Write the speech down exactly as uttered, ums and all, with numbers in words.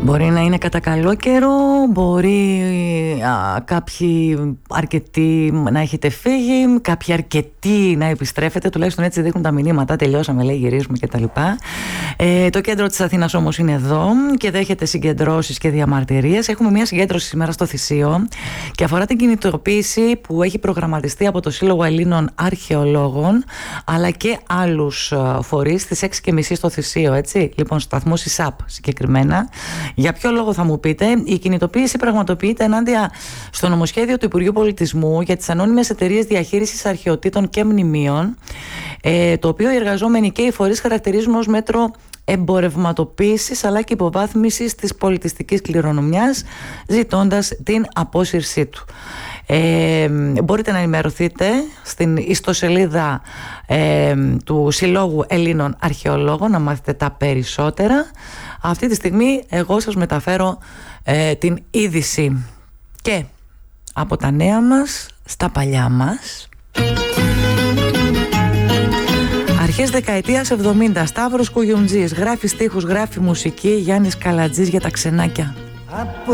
Μπορεί να είναι κατά καλό καιρό, μπορεί α, κάποιοι αρκετοί να έχετε φύγει, κάποιοι αρκετοί να επιστρέφετε, τουλάχιστον έτσι δείχνουν τα μηνύματα. Τελειώσαμε, λέει, γυρίζουμε κτλ. Ε, το κέντρο της Αθήνας όμως είναι εδώ και δέχεται συγκεντρώσεις και διαμαρτυρίες. Έχουμε μια συγκέντρωση σήμερα στο Θησίο και αφορά την κινητοποίηση που έχει προγραμματιστεί από το Σύλλογο Ελλήνων Αρχαιολόγων αλλά και άλλους φορείς στις έξι και μισή στο Θησίο, έτσι. Λοιπόν, σταθμός ΙΣΑΠ συγκεκριμένα. Για ποιο λόγο θα μου πείτε? Η κινητοποίηση πραγματοποιείται ενάντια στο νομοσχέδιο του Υπουργείου Πολιτισμού για τις ανώνυμες εταιρείες διαχείρισης αρχαιοτήτων και μνημείων, ε, το οποίο οι εργαζόμενοι και οι φορείς χαρακτηρίζουν ως μέτρο εμπορευματοποίησης αλλά και υποβάθμισης της πολιτιστικής κληρονομιάς, ζητώντας την απόσυρσή του. Ε, μπορείτε να ενημερωθείτε στην ιστοσελίδα ε, του Συλλόγου Ελλήνων Αρχαιολόγων να μάθετε τα περισσότερα. Αυτή τη στιγμή εγώ σας μεταφέρω ε, την είδηση και από τα νέα μας στα παλιά μας. Αρχές δεκαετίας εβδομήντα, Σταύρος Κουγιουντζής, γράφει στίχους, γράφει μουσική, Γιάννης Καλατζής για τα ξενάκια. Από